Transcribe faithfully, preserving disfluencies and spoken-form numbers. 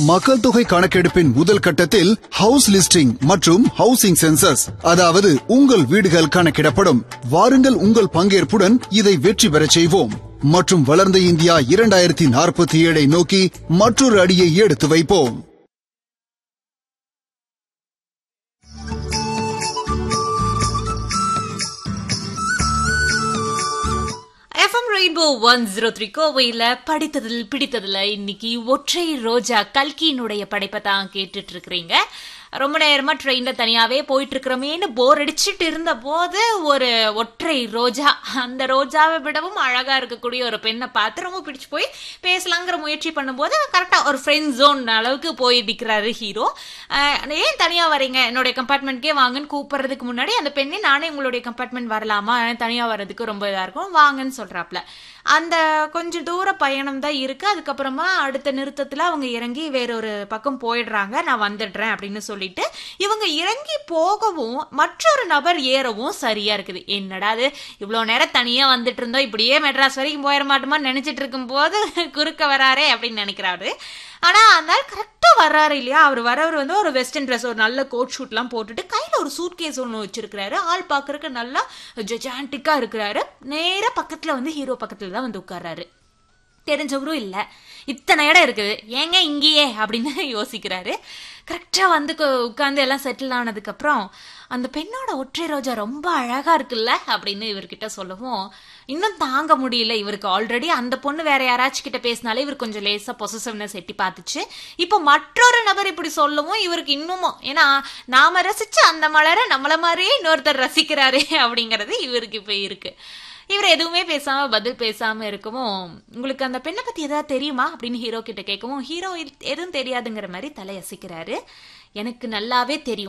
மக்கள் தொகை கணக்கெடுப்பின் முதல் கட்டத்தில் ஹவுஸ் லிஸ்டிங் மற்றும் ஹவுசிங் சென்சஸ், அதாவது உங்கள் வீடுகள் கணக்கிடப்படும். வாருங்கள், உங்கள் பங்கேற்புடன் இதை வெற்றி பெறச் செய்வோம் மற்றும் வளர்ந்த இந்தியா இரண்டாயிரத்தி நாற்பத்தி ஏழை நோக்கி மற்றொரு அடியை எடுத்து வைப்போம். FM rainbow one zero three கோவையில படித்ததில் பிடித்ததுல இன்னைக்கு ஒற்றை ரோஜா கல்கியினுடைய படைப்பை தான் கேட்டுட்டு இருக்கிறீங்க. ரொம்ப நேரமா ட்ரெயின்ல தனியாவே போயிட்டு இருக்கிறோமேன்னு போர் அடிச்சுட்டு இருந்த போது ஒரு ஒற்றை ரோஜா, அந்த ரோஜாவை விடவும் அழகா இருக்கக்கூடிய ஒரு பெண்ணை பார்த்து ரொம்ப பிடிச்சு போய் பேசலாங்கிற முயற்சி பண்ணும்போது கரெக்டா ஒரு ஃப்ரெண்ட் ஜோன் அளவுக்கு போய் நிற்கிறாரு ஹீரோ. ஏன் தனியா வரீங்க, என்னுடைய கம்பார்ட்மெண்ட்கே வாங்கன்னு கூப்பிடுறதுக்கு முன்னாடி அந்த பெண்ணே நானே உங்களுடைய கம்பார்ட்மெண்ட் வரலாமா, தனியா வர்றதுக்கு ரொம்ப இதா இருக்கும், வாங்கன்னு சொல்றாப்ல. அந்த கொஞ்சம் தூர பயணம் தான் இருக்கு. அதுக்கப்புறமா அடுத்த நிறுத்தத்துல அவங்க இறங்கி வேறொரு பக்கம் போயிடுறாங்க. நான் வந்துடுறேன் அப்படின்னு சொல்லிட்டு இவங்க இறங்கி போகவும் மற்றொரு நபர் ஏறவும் சரியா இருக்குது. என்னடா அது, இவ்வளவு நேரம் தனியா வந்துட்டு இருந்தோம், இப்படியே மெட்ராஸ் வரைக்கும் போயிட மாட்டோமா நினைச்சிட்டு இருக்கும் போது குறுக்க வராரே அப்படின்னு நினைக்கிறாரு. ஆனா அந்த கரெக்டா வர்றாரு இல்லையா, அவர் வரவர் வந்து ஒரு வெஸ்டர்ன் ட்ரெஸ், ஒரு நல்ல கோட் ஷூட் எல்லாம் போட்டுட்டு கையில ஒரு சூட் கேஸ் ஒண்ணு வச்சிருக்கிறாரு. ஆள் பாக்குறதுக்கு நல்லா ஜெஜாண்டிக்கா இருக்கிறாரு. நேரா பக்கத்துல வந்து ஹீரோ பக்கத்துல தான் வந்து உட்கார்றாரு. தெரிஞ்சவரும் இல்ல, இத்தனை இடம் இருக்குது, ஏங்க இங்கேயே அப்படின்னு யோசிக்கிறாரு. கரெக்டா வந்து உட்கார்ந்து எல்லாம் செட்டில் ஆனதுக்கு அப்புறம் அந்த பெண்ணோட ஒற்றை ரோஜா ரொம்ப அழகா இருக்குல்ல அப்படின்னு இவர்கிட்ட சொல்லவும் இன்னும் தாங்க முடியல இவருக்கு. ஆல்ரெடி அந்த பொண்ணு வேற யாராச்சும் கிட்ட பேசினாலே இவர் கொஞ்சம் லேசா பொசசிவ்னஸ் எட்டி பார்த்துச்சு. இப்போ மற்றொரு நபர் இப்படி சொல்லவும் இவருக்கு இன்னமும், ஏன்னா நாம ரசிச்சு அந்த மலரை நம்மள மாதிரியே இன்னொருத்தர் ரசிக்கிறாரு அப்படிங்கறது இவருக்கு இப்ப இருக்கு. இவர் எதுவுமே பேசாம பதில் பேசாம இருக்கவும், உங்களுக்கு அந்த பெண்ணை பத்தி ஏதாவது தெரியுமா அப்படின்னு ஹீரோ கிட்ட கேட்கவும் ஹீரோ எதுவும் தெரியாதுங்கிற மாதிரி தலையசிக்கிறாரு. எனக்கு நல்லாவே தெரியும்,